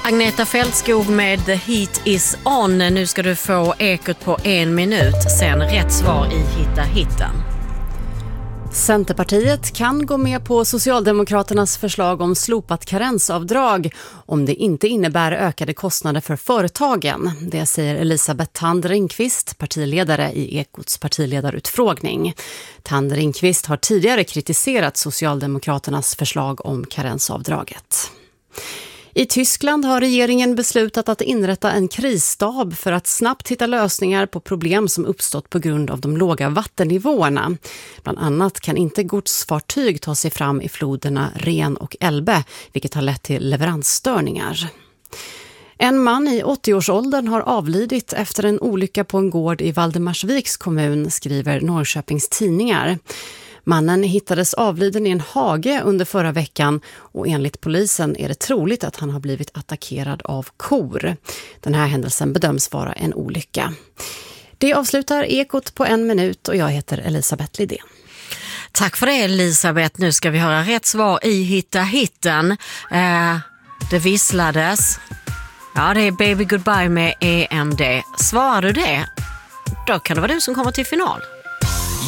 Agneta Fältskog med The Heat is on. Nu ska du få ekot på 1 minut. Sen rätt svar i Hitta hitten. Centerpartiet kan gå med på Socialdemokraternas förslag om slopat karensavdrag om det inte innebär ökade kostnader för företagen. Det säger Elisabeth Thand Ringqvist, partiledare i Ekots partiledarutfrågning. Thand Ringqvist har tidigare kritiserat Socialdemokraternas förslag om karensavdraget. I Tyskland har regeringen beslutat att inrätta en krisstab för att snabbt hitta lösningar på problem som uppstått på grund av de låga vattennivåerna. Bland annat kan inte godsfartyg ta sig fram i floderna Ren och Elbe, vilket har lett till leveransstörningar. En man i 80-årsåldern har avlidit efter en olycka på en gård i Valdemarsviks kommun, skriver Norrköpings tidningar. Mannen hittades avliden i en hage under förra veckan och enligt polisen är det troligt att han har blivit attackerad av kor. Den här händelsen bedöms vara en olycka. Det avslutar Ekot på 1 minut och jag heter Elisabeth Lidén. Tack för det, Elisabeth. Nu ska vi höra rätt svar i Hitta hitten. Det visslades. Ja, det är Baby Goodbye med EMD. Svarar du det? Då kan det vara du som kommer till final.